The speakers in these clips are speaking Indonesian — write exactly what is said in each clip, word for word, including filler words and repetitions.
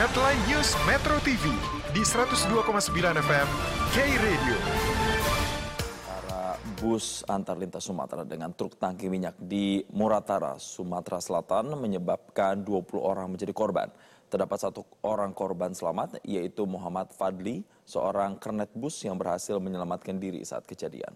Headline News Metro T V di seratus dua koma sembilan F M K-Radio. Para bus antar lintas Sumatera dengan truk tangki minyak di Muratara, Sumatera Selatan menyebabkan dua puluh orang menjadi korban. Terdapat satu orang korban selamat, yaitu Muhammad Fadli, seorang kernet bus yang berhasil menyelamatkan diri saat kejadian.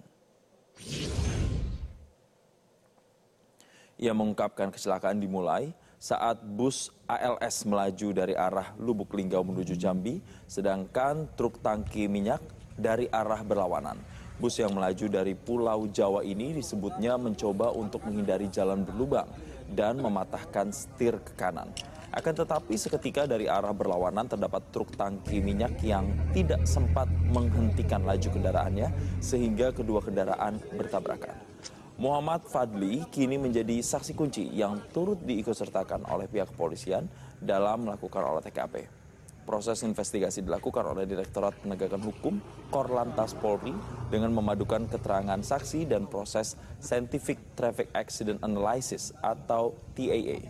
Ia mengungkapkan kecelakaan dimulai saat bus A L S melaju dari arah Lubuk Linggau menuju Jambi, sedangkan truk tangki minyak dari arah berlawanan. Bus yang melaju dari Pulau Jawa ini disebutnya mencoba untuk menghindari jalan berlubang dan mematahkan setir ke kanan. Akan tetapi seketika dari arah berlawanan terdapat truk tangki minyak yang tidak sempat menghentikan laju kendaraannya sehingga kedua kendaraan bertabrakan. Muhammad Fadli kini menjadi saksi kunci yang turut diikutsertakan oleh pihak kepolisian dalam melakukan olah T K P. Proses investigasi dilakukan oleh Direktorat Penegakan Hukum Korlantas Polri dengan memadukan keterangan saksi dan proses Scientific Traffic Accident Analysis atau T A A.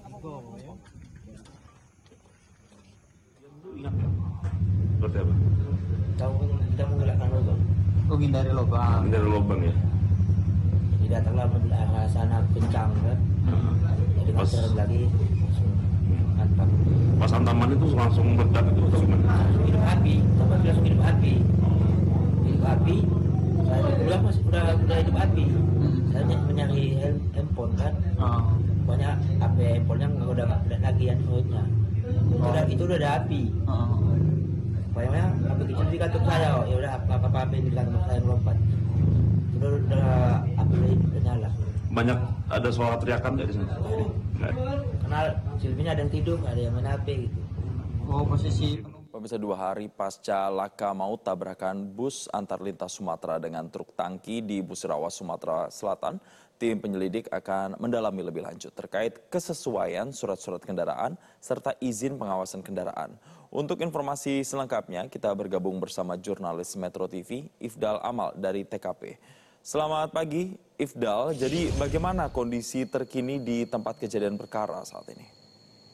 Seperti apa? Tahu kita menggerakkan lubang. Oh, hindari lubang. Hindari lubang ya? Jadi datanglah belah sana kencang kan. Jadi Pas- pas lagi langsung mantap. Pas hantaman itu langsung meledak itu atau gimana? Langsung hidup api, tempat langsung hidup api. Hidup api. Saya pulang masih udah udah hidup api. Saya ny- mencari hand- handphone kan. Oh. Banyak H P handphonenya nggak udah nggak ada lagi handphonenya. Itu udah itu udah ada api. Oh. Pokoknya api kecil di kantor saya. Oh, ya udah apa apa api di kantor saya melompat. Itu udah, udah api udah nyala. Banyak ada suara teriakan nggak di sana? Nggak. Karena Silvinya ada yang tidur, ada yang main H P gitu. Oh, posisi Pemirsa, dua hari pasca laka maut tabrakan bus antar lintas Sumatera dengan truk tangki di Busirawas, Sumatera Selatan, tim penyelidik akan mendalami lebih lanjut terkait kesesuaian surat-surat kendaraan serta izin pengawasan kendaraan. Untuk informasi selengkapnya, kita bergabung bersama jurnalis Metro T V, Ifdal Amal dari T K P. Selamat pagi, Ifdal. Jadi bagaimana kondisi terkini di tempat kejadian perkara saat ini?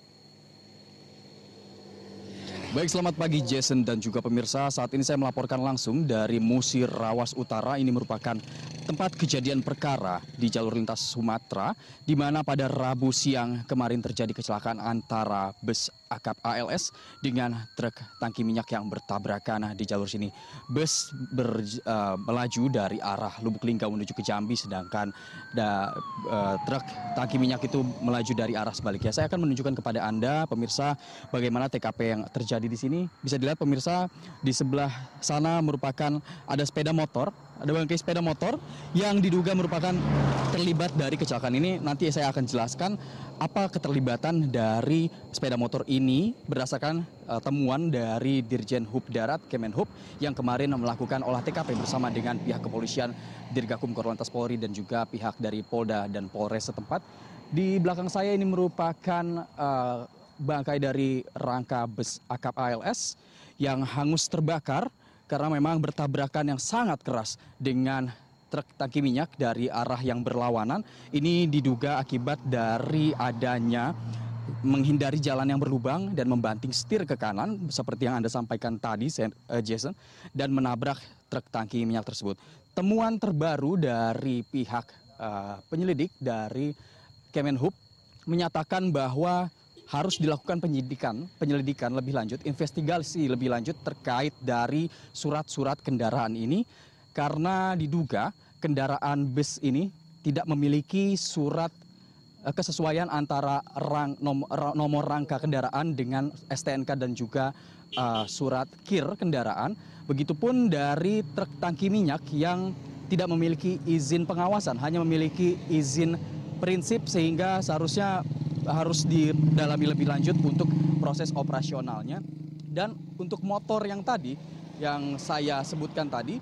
Baik, selamat pagi Jason dan juga pemirsa. Saat ini saya melaporkan langsung dari Musirawas Utara. Ini merupakan tempat kejadian perkara di jalur lintas Sumatera, di mana pada Rabu siang kemarin terjadi kecelakaan antara bus akap A L S dengan truk tangki minyak yang bertabrakan di jalur sini. Bus ber, uh, melaju dari arah Lubuk Linggau menuju ke Jambi, sedangkan da, uh, truk tangki minyak itu melaju dari arah sebaliknya. Saya akan menunjukkan kepada Anda, pemirsa, bagaimana T K P yang terjadi di sini. Bisa dilihat pemirsa, di sebelah sana merupakan ada sepeda motor, ada bangkai sepeda motor yang diduga merupakan terlibat dari kecelakaan ini. Nanti saya akan jelaskan apa keterlibatan dari sepeda motor ini berdasarkan uh, temuan dari Dirjen Hub Darat Kemenhub yang kemarin melakukan olah T K P bersama dengan pihak kepolisian, Dirgakum Korlantas Polri dan juga pihak dari Polda dan Polres setempat. Di belakang saya ini merupakan uh, bangkai dari rangka bus akap A L S yang hangus terbakar karena memang bertabrakan yang sangat keras dengan truk tangki minyak dari arah yang berlawanan. Ini diduga akibat dari adanya menghindari jalan yang berlubang dan membanting setir ke kanan seperti yang Anda sampaikan tadi, Jason, dan menabrak truk tangki minyak tersebut. Temuan terbaru dari pihak uh, penyelidik dari Kemenhub menyatakan bahwa harus dilakukan penyidikan, penyelidikan lebih lanjut, investigasi lebih lanjut terkait dari surat-surat kendaraan ini karena diduga kendaraan bus ini tidak memiliki surat uh, kesesuaian antara rang, nomor, nomor rangka kendaraan dengan S T N K dan juga uh, surat K I R kendaraan. Begitupun dari truk tangki minyak yang tidak memiliki izin pengawasan, hanya memiliki izin prinsip sehingga seharusnya harus didalami lebih lanjut untuk proses operasionalnya. Dan untuk motor yang tadi, yang saya sebutkan tadi,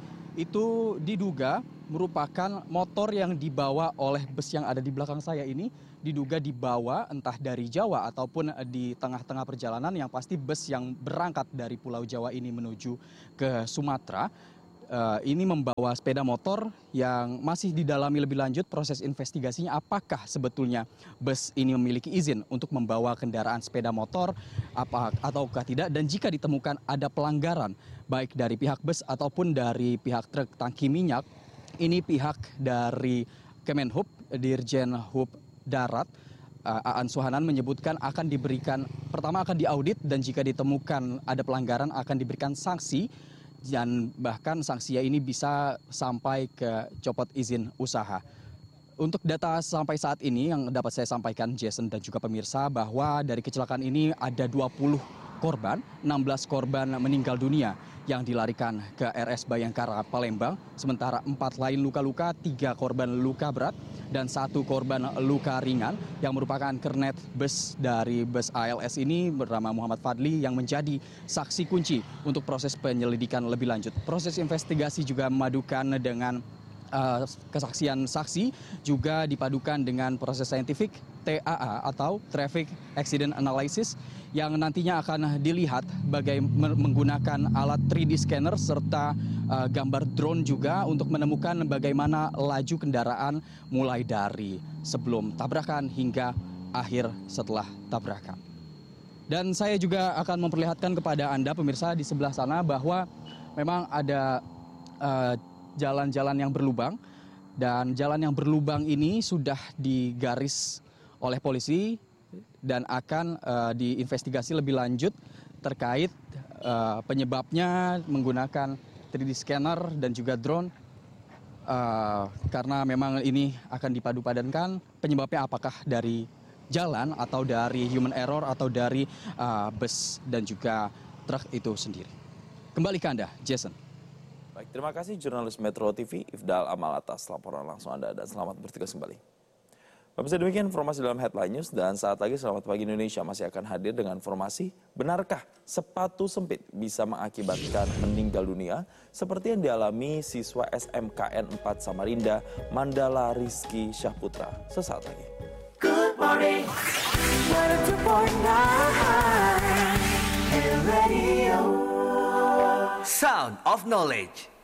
itu diduga merupakan motor yang dibawa oleh bus yang ada di belakang saya ini, diduga dibawa entah dari Jawa ataupun di tengah-tengah perjalanan, yang pasti bus yang berangkat dari Pulau Jawa ini menuju ke Sumatera. uh, ini membawa sepeda motor yang masih didalami lebih lanjut proses investigasinya apakah sebetulnya bus ini memiliki izin untuk membawa kendaraan sepeda motor apa ataukah tidak, dan jika ditemukan ada pelanggaran baik dari pihak bus ataupun dari pihak truk tangki minyak, ini pihak dari Kemenhub, Dirjen Hub Darat, Aan Suhanan menyebutkan akan diberikan, pertama akan diaudit dan jika ditemukan ada pelanggaran akan diberikan sanksi, dan bahkan sanksinya ini bisa sampai ke copot izin usaha. Untuk data sampai saat ini yang dapat saya sampaikan Jason dan juga pemirsa, bahwa dari kecelakaan ini ada dua puluh korban, enam belas korban meninggal dunia yang dilarikan ke R S Bayangkara Palembang, sementara empat lain luka-luka, tiga korban luka berat dan satu korban luka ringan yang merupakan kernet bus dari bus A L S ini bernama Muhammad Fadli yang menjadi saksi kunci untuk proses penyelidikan lebih lanjut. Proses investigasi juga memadukan dengan Uh, kesaksian saksi, juga dipadukan dengan proses saintifik T A A atau Traffic Accident Analysis yang nantinya akan dilihat bagaimana menggunakan alat tiga D scanner serta uh, gambar drone juga untuk menemukan bagaimana laju kendaraan mulai dari sebelum tabrakan hingga akhir setelah tabrakan. Dan saya juga akan memperlihatkan kepada Anda pemirsa di sebelah sana bahwa memang ada uh, jalan-jalan yang berlubang, dan jalan yang berlubang ini sudah digaris oleh polisi dan akan uh, diinvestigasi lebih lanjut terkait uh, penyebabnya menggunakan tiga D scanner dan juga drone, uh, karena memang ini akan dipadu-padankan penyebabnya apakah dari jalan atau dari human error atau dari uh, bus dan juga truk itu sendiri. Kembali ke Anda, Jason. Baik, terima kasih jurnalis Metro T V Ifdal Amal atas laporan langsung Anda dan selamat bertugas kembali. Pemirsa, demikian informasi dalam Headline News, dan saat lagi Selamat Pagi Indonesia masih akan hadir dengan informasi benarkah sepatu sempit bisa mengakibatkan meninggal dunia seperti yang dialami siswa S M K N empat Samarinda Mandala Rizky Syahputra sesaat lagi. Good morning, one oh two point nine Radio Sound of Knowledge.